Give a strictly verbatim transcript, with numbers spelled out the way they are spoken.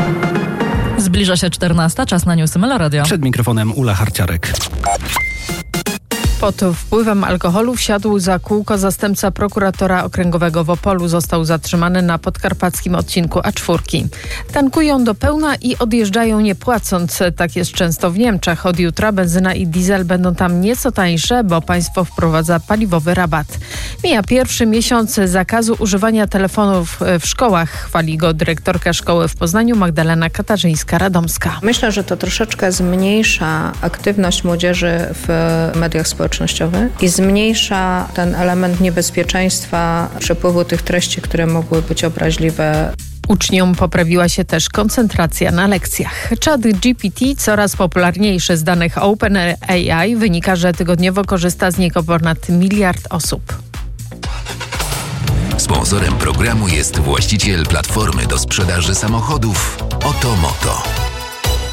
Zbliża się czternasta, czas na newsy Meloradio. Przed mikrofonem Ula Harciarek. Pod wpływem alkoholu wsiadł za kółko zastępca prokuratora okręgowego w Opolu. Został zatrzymany na podkarpackim odcinku A cztery. Tankują do pełna i odjeżdżają nie płacąc. Tak jest często w Niemczech. Od jutra benzyna i diesel będą tam nieco tańsze, bo państwo wprowadza paliwowy rabat. Mija pierwszy miesiąc zakazu używania telefonów w szkołach. Chwali go dyrektorka szkoły w Poznaniu Magdalena Katarzyńska-Radomska. Myślę, że to troszeczkę zmniejsza aktywność młodzieży w mediach społecznościowych i zmniejsza ten element niebezpieczeństwa przepływu tych treści, które mogły być obraźliwe. Uczniom poprawiła się też koncentracja na lekcjach. ChatGPT, coraz popularniejszy z danych OpenAI, wynika, że tygodniowo korzysta z niego ponad miliard osób. Sponsorem programu jest właściciel platformy do sprzedaży samochodów Otomoto.